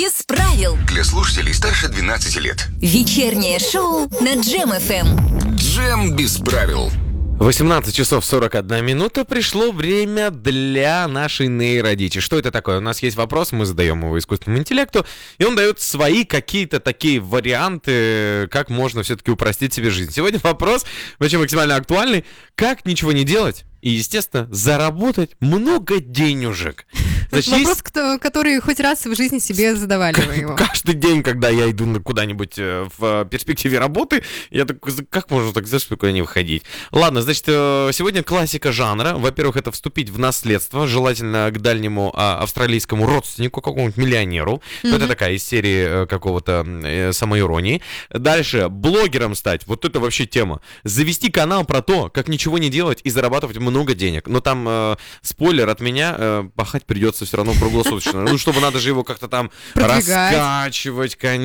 без правил. Для слушателей старше 12 лет. Вечернее шоу на Джем ФМ. Джем без правил. 18 часов 41 минута. Пришло время для нашей нейродичи. Что это такое? У нас есть вопрос, мы задаем его искусственному интеллекту, и он дает свои какие-то такие варианты, как можно все-таки упростить себе жизнь. Сегодня вопрос вообще максимально актуальный. Как ничего не делать и, естественно, заработать много денежек? Значит, вопрос, который хоть раз в жизни себе задавали вы его. Каждый день, когда я иду куда-нибудь в перспективе работы, я такой, как можно так сделать, чтобы куда не выходить? Ладно, значит, сегодня классика жанра. Во-первых, это вступить в наследство, желательно к дальнему австралийскому родственнику, какому-нибудь миллионеру. Mm-hmm. Это такая из серии какого-то самоиронии. Дальше, блогером стать. Вот это вообще тема. Завести канал про то, как ничего не делать и зарабатывать много денег. Но там, спойлер от меня, пахать придется все равно круглосуточно. Ну, чтобы надо же его как-то там раскачивать, конечно.